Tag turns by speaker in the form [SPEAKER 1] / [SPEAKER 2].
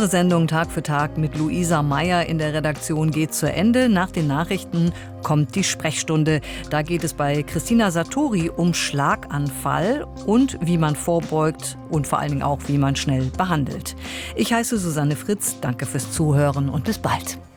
[SPEAKER 1] Unsere Sendung Tag für Tag mit Luisa Meyer in der Redaktion geht zu Ende. Nach den Nachrichten kommt die Sprechstunde. Da geht es bei Christina Sartori um Schlaganfall und wie man vorbeugt und vor allen Dingen auch, wie man schnell behandelt. Ich heiße Susanne Fritz. Danke fürs Zuhören und bis bald.